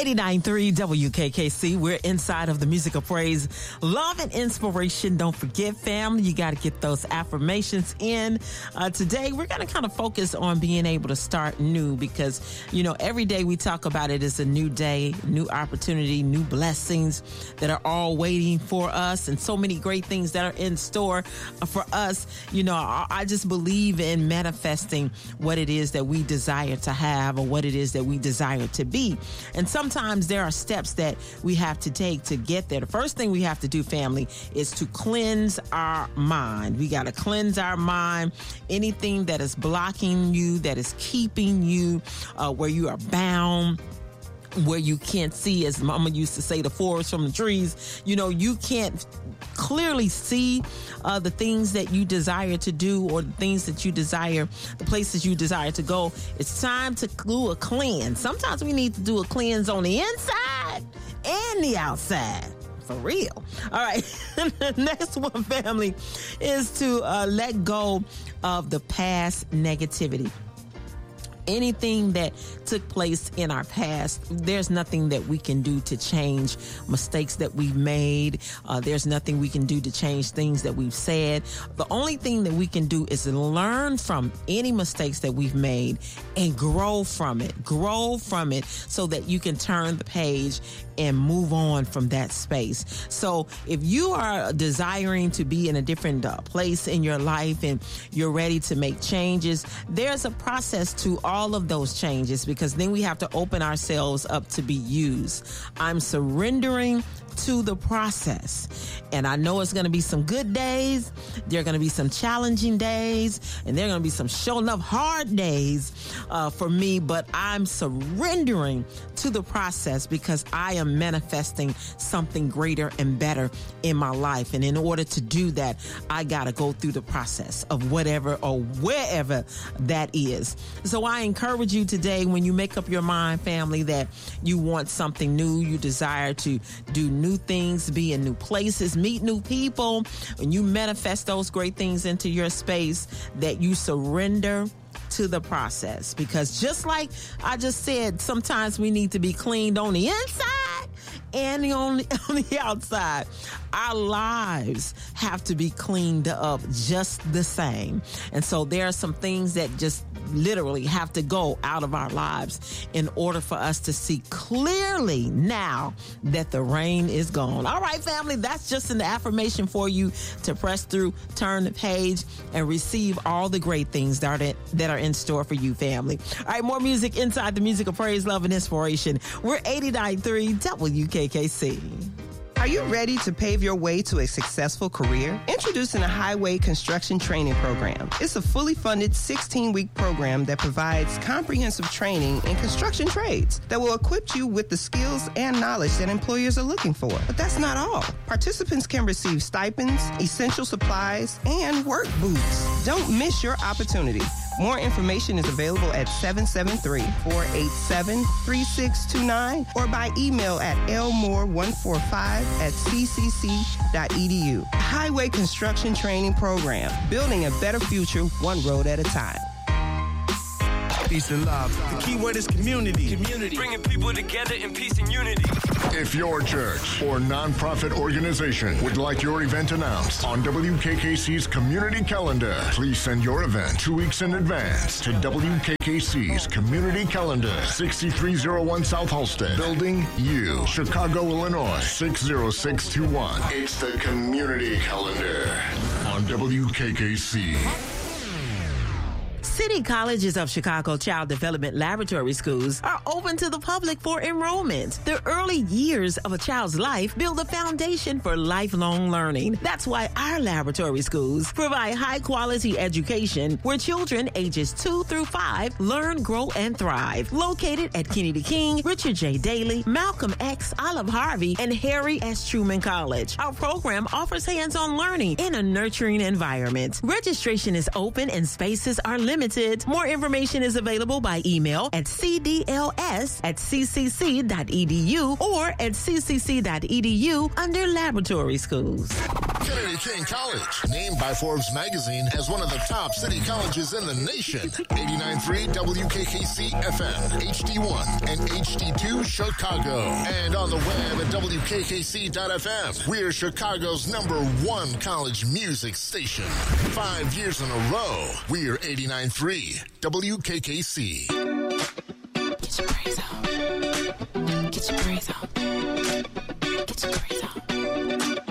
89.3 WKKC. We're inside of the music of praise, love and inspiration. Don't forget, family, you got to get those affirmations in. Today, we're going to kind of focus on being able to start new because, you know, every day we talk about it as a new day, new opportunity, new blessings that are all waiting for us and so many great things that are in store for us. You know, I just believe in manifesting what it is that we desire to have or what it is that we desire to be. And sometimes there are steps that we have to take to get there. The first thing we have to do, family, is to cleanse our mind. We got to cleanse our mind. Anything that is blocking you, that is keeping you where you are bound, where you can't see, as Mama used to say, the forest from the trees. You know, you can't clearly see the things that you desire to do or the things that you desire, the places you desire to go. It's time to do a cleanse. Sometimes we need to do a cleanse on the inside and the outside. For real. All right. The next one, family, is to let go of the past negativity. Anything that took place in our past, there's nothing that we can do to change mistakes that we've made. There's nothing we can do to change things that we've said. The only thing that we can do is learn from any mistakes that we've made and grow from it so that you can turn the page and move on from that space. So if you are desiring to be in a different place in your life and you're ready to make changes, there's a process to all of those changes because then we have to open ourselves up to be used. I'm surrendering to the process. And I know it's going to be some good days. There are going to be some challenging days. And there are going to be some sure enough hard days for me. But I'm surrendering to the process because I am manifesting something greater and better in my life. And in order to do that, I got to go through the process of whatever or wherever that is. So I encourage you today, when you make up your mind, family, that you want something new, you desire to do new things, be in new places, meet new people, and you manifest those great things into your space, that you surrender to the process. Because just like I just said, sometimes we need to be cleaned on the inside and on the outside. Our lives have to be cleaned up just the same. And so there are some things that just literally have to go out of our lives in order for us to see clearly now that the rain is gone. All right, family, that's just an affirmation for you to press through, turn the page, and receive all the great things that are in store for you, family. All right, more music inside the music of praise, love, and inspiration. We're 89.3 WKKC. Are you ready to pave your way to a successful career? Introducing a Highway Construction Training Program. It's a fully funded 16-week program that provides comprehensive training in construction trades that will equip you with the skills and knowledge that employers are looking for. But that's not all. Participants can receive stipends, essential supplies, and work boots. Don't miss your opportunity. More information is available at 773-487-3629 or by email at lmore145@ccc.edu. Highway Construction Training Program, building a better future one road at a time. Peace and love. The key word is community. Bringing people together in peace and unity. If your church or nonprofit organization would like your event announced on WKKC's community calendar, please send your event 2 weeks in advance to WKKC's community calendar, 6301 South Halsted, Building U, Chicago, Illinois, 60621. It's the community calendar on WKKC. City Colleges of Chicago Child Development Laboratory Schools are open to the public for enrollment. The early years of a child's life build a foundation for lifelong learning. That's why our laboratory schools provide high-quality education where children ages 2 through 5 learn, grow, and thrive. Located at Kennedy King, Richard J. Daley, Malcolm X, Olive Harvey, and Harry S. Truman College. Our program offers hands-on learning in a nurturing environment. Registration is open and spaces are limited. More information is available by email at cdls@ccc.edu or at ccc.edu under laboratory schools. Kennedy King College, named by Forbes magazine as one of the top city colleges in the nation. 89.3 WKKC FM, HD1 and HD2 Chicago. And on the web at WKKC.FM. We're Chicago's #1 college music station. 5 years in a row, we're 89.3 WKKC. Get your praise out. Get your praise out.